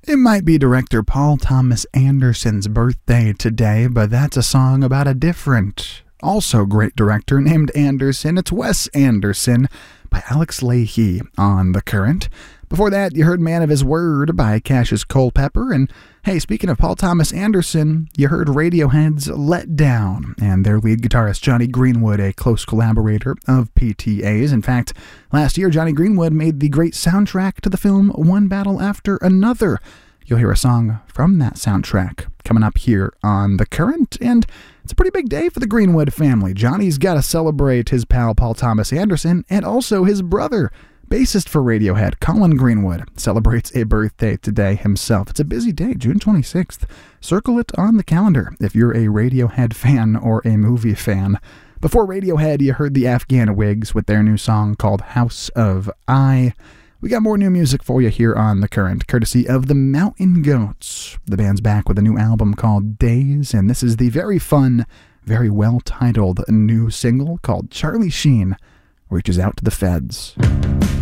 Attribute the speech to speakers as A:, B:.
A: It might be director Paul Thomas Anderson's birthday today, but that's a song about a different, also great director named Anderson. It's Wes Anderson by Alex Leahy on The Current. Before that, you heard Man of His Word by Cassius Culpepper. And hey, speaking of Paul Thomas Anderson, you heard Radiohead's Let Down, and their lead guitarist Jonny Greenwood, a close collaborator of PTA's. In fact, last year Jonny Greenwood made the great soundtrack to the film One Battle After Another. You'll hear a song from that soundtrack coming up here on The Current, and it's a pretty big day for the Greenwood family. Johnny's got to celebrate his pal Paul Thomas Anderson, and also his brother, bassist for Radiohead, Colin Greenwood, celebrates a birthday today himself. It's a busy day, June 26th. Circle it on the calendar if you're a Radiohead fan or a movie fan. Before Radiohead, you heard the Afghan Wigs with their new song called House of I. We got more new music for you here on The Current, courtesy of the Mountain Goats. The band's back with a new album called Days, and this is the very fun, very well-titled new single called Charlie Sheen Reaches Out to the Feds.